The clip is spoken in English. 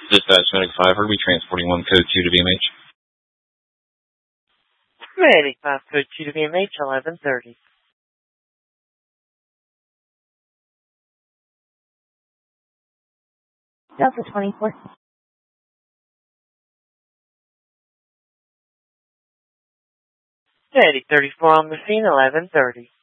Dispatch Medic 5, are we transporting 1 code 2 to BMH? Medic 5, code 2 to BMH, 1130. Delta 24. Medic 34 on the scene, 1130.